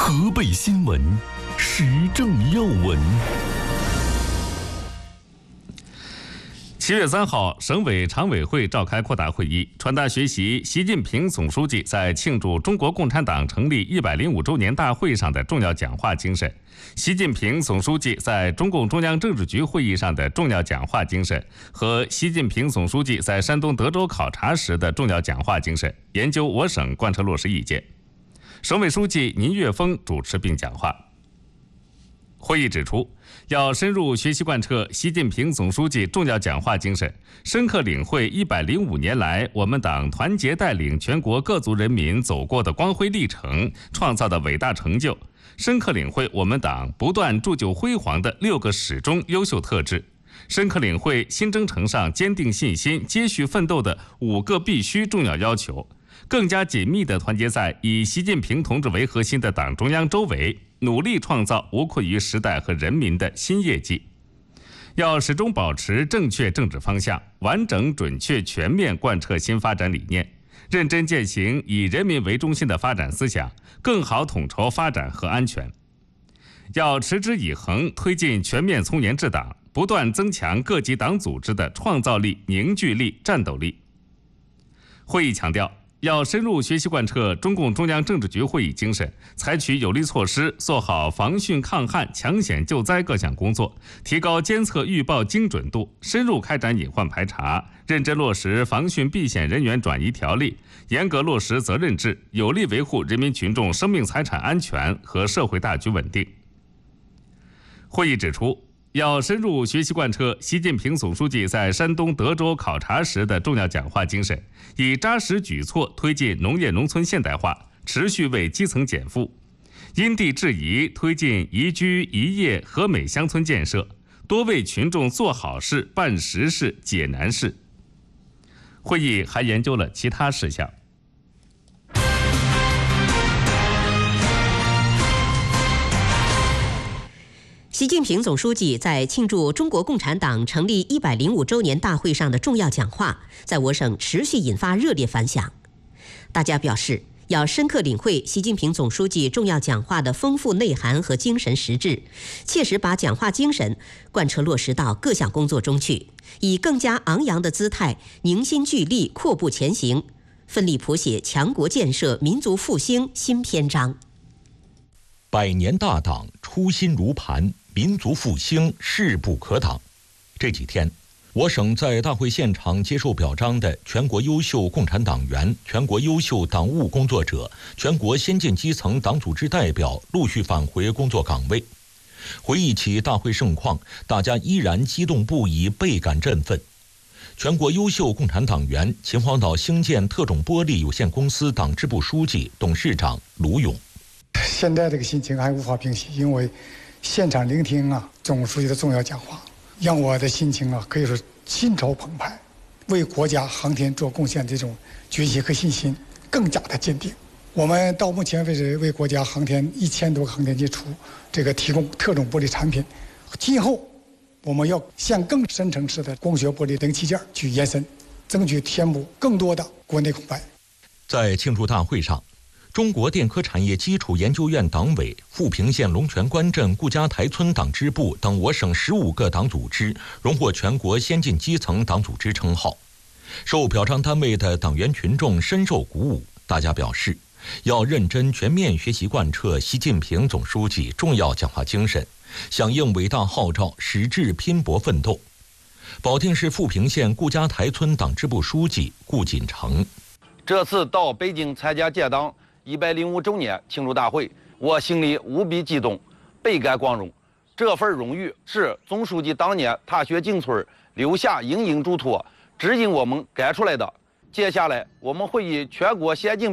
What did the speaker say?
河北新闻，时政要闻。7月3号，省委常委会召开扩大会议，传达学习习近平总书记在庆祝中国共产党成立105周年大会上的重要讲话精神，习近平总书记在中共中央政治局会议上的重要讲话精神和习近平总书记在山东德州考察时的重要讲话精神，研究我省贯彻落实意见。省委书记倪岳峰主持并讲话。会议指出，要深入学习贯彻习近平总书记重要讲话精神，深刻领会105年来我们党团结带领全国各族人民走过的光辉历程，创造的伟大成就，深刻领会我们党不断铸就辉煌的6个始终优秀特质，深刻领会新征程上坚定信心、接续奋斗的5个必须重要要求，更加紧密地团结在以习近平同志为核心的党中央周围，努力创造无愧于时代和人民的新业绩。要始终保持正确政治方向，完整、准确、全面贯彻新发展理念，认真践行以人民为中心的发展思想，更好统筹发展和安全。要持之以恒推进全面从严治党，不断增强各级党组织的创造力、凝聚力、战斗力。会议强调，要深入学习贯彻中共中央政治局会议精神，采取有力措施，做好防汛抗旱、抢险救灾各项工作，提高监测预报精准度，深入开展隐患排查，认真落实防汛避险人员转移条例，严格落实责任制，有力维护人民群众生命财产安全和社会大局稳定。会议指出，要深入学习贯彻习近平总书记在山东德州考察时的重要讲话精神，以扎实举措推进农业农村现代化，持续为基层减负，因地制宜推进宜居宜业和美乡村建设，多为群众做好事、办实事、解难事。会议还研究了其他事项。 习近平总书记在庆祝中国共产党成立105周年大会上的重要讲话，在我省持续引发热烈反响。大家表示，要深刻领会习近平总书记重要讲话的丰富内涵和精神实质，切实把讲话精神贯彻落实到各项工作中去，以更加昂扬的姿态凝心聚力、阔步前行，奋力谱写强国建设、民族复兴新篇章。 100年大党，初心如磐，民族复兴势不可挡。这几天，我省在大会现场接受表彰的全国优秀共产党员、全国优秀党务工作者、全国先进基层党组织代表陆续返回工作岗位。回忆起大会盛况，大家依然激动不已，倍感振奋。全国优秀共产党员、秦皇岛兴建特种玻璃有限公司党支部书记、董事长卢勇。 现在这个心情还无法平息，因为现场聆听总书记的重要讲话，让我的心情可以说心潮澎湃，为国家航天做贡献这种决心和信心更加的坚定。我们到目前为止为国家航天1000多个航天器提供特种玻璃产品，今后我们要向更深层次的光学玻璃零器件去延伸，争取填补更多的国内空白。 在庆祝大会上，中国电科产业基础研究院党委、富平县龙泉关镇顾家台村党支部等我省15个党组织荣获全国先进基层党组织称号。受表彰单位的党员群众深受鼓舞，大家表示要认真全面学习贯彻习近平总书记重要讲话精神，响应伟大号召，矢志拼搏奋斗。保定市富平县顾家台村党支部书记顾锦成： 这次到北京参加建党105周年庆祝大会，我心里无比激动，倍感光荣。这份荣誉是总书记当年踏雪进村留下营营嘱托，指引我们干出来的。接下来我们会以全国先进